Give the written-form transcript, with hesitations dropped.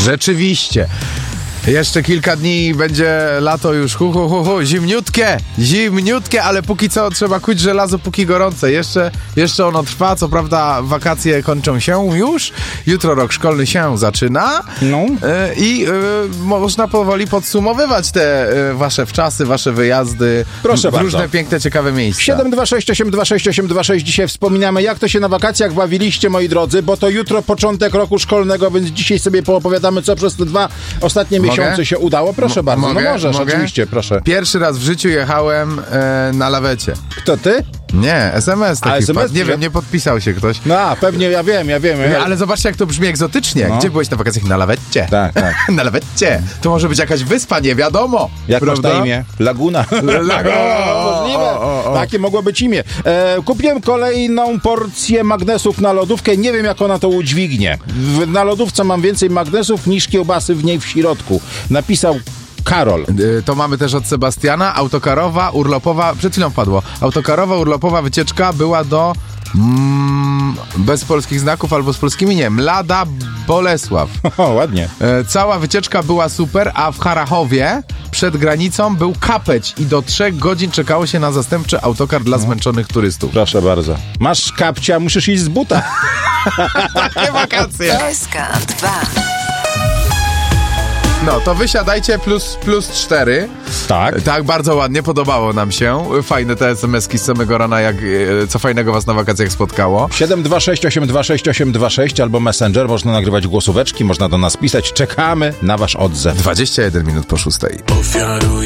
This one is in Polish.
Rzeczywiście. Jeszcze kilka dni będzie lato już, zimniutkie, ale póki co trzeba kuć żelazo, póki gorące. Jeszcze ono trwa, co prawda wakacje kończą się już, jutro rok szkolny się zaczyna i można powoli podsumowywać te wasze wczasy, wasze wyjazdy. Proszę w bardzo. Różne piękne, ciekawe miejsca. 726 826 826. Dzisiaj wspominamy, jak to się na wakacjach bawiliście, moi drodzy, bo to jutro początek roku szkolnego, więc dzisiaj sobie poopowiadamy, co przez te 2 ostatnie miesiące się udało. Proszę bardzo. Mogę? No możesz, Mogę? oczywiście, proszę. Pierwszy raz w życiu jechałem na lawecie. Kto ty? Nie, SMS taki SMS wpadł. Nie wiem, nie podpisał się ktoś. No, pewnie, ja wiem. Ale zobaczcie, jak to brzmi egzotycznie. No. Gdzie byłeś na wakacjach? Na lawecie. Tak. Na lawecie. To może być jakaś wyspa, nie wiadomo. Jak masz prawda? na imię? Laguna. Możliwe. Takie mogło być imię. Kupiłem kolejną porcję magnesów na lodówkę. Nie wiem, jak ona to udźwignie. Na lodówce mam więcej magnesów niż kiełbasy w niej w środku. Napisał Karol. To mamy też od Sebastiana. Autokarowa, urlopowa, przed chwilą padło. Autokarowa, urlopowa wycieczka była do bez polskich znaków albo z polskimi, nie. Mlada Bolesław. O, ładnie. Cała wycieczka była super, a w Harachowie przed granicą był kapeć i do 3 godzin czekało się na zastępczy autokar dla zmęczonych turystów. Proszę bardzo. Masz kapcia, musisz iść z buta. Takie wakacje. SK 2. No, to wysiadajcie plus 4. Tak. Tak, bardzo ładnie, podobało nam się. Fajne te SMS-ki z samego rana, jak co fajnego was na wakacjach spotkało. 726 826 826 albo Messenger. Można nagrywać głosóweczki, można do nas pisać. Czekamy na wasz odzew. 21 minut po 6. Ofiaruję